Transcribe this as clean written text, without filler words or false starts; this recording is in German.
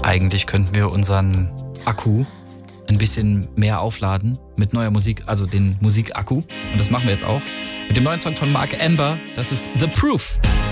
Eigentlich könnten wir unseren Akku ein bisschen mehr aufladen mit neuer Musik, also den Musikakku. Und das machen wir jetzt auch mit dem neuen Song von Mark Amber. Das ist The Proof.